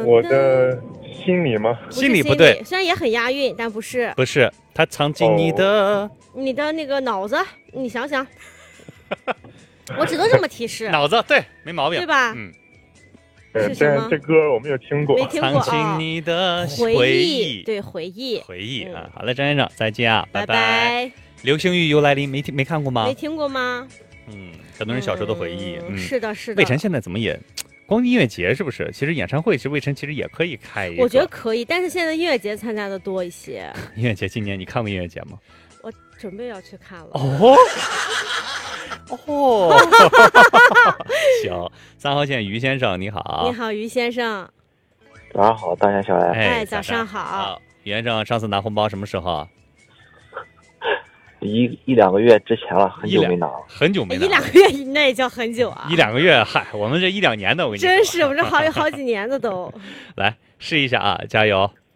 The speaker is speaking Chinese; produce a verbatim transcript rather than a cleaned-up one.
我的心里吗？ 心里不对， 虽然也很押韵，但不是。 不是，它藏进你的、哦、 你的那个脑子，你想想。我只能这么提示。 脑子对，没毛病， 对吧？ 嗯。 是什么？ 这歌我没有听过。 没听过。 藏进你的回忆，对回忆， 回忆啊！嗯、好了，张先生，再见啊， 拜拜拜。流星雨又来临，没听没看过吗？ 没听过吗？ 嗯，很多人小时候的回忆。 嗯，是的，是的。 魏晨现在怎么也？光音乐节是不是？其实演唱会是魏晨其实也可以开一个。 我觉得可以，但是现在音乐节参加的多一些。 音乐节今年你看过音乐节吗？ 我准备要去看了。 哦哦，行，三号线于先生你好。 你好，于先生。 早上好，大家小来。 哎，早上好。 好，于先生上次拿红包什么时候？ 一一两个月之前了，很久没拿了， 很久没拿了。 一两个月那也叫很久啊！ 一两个月，嗨，我们这一两年的，我跟你说， 真是我们这好好几年的都。 来试一下啊，加油！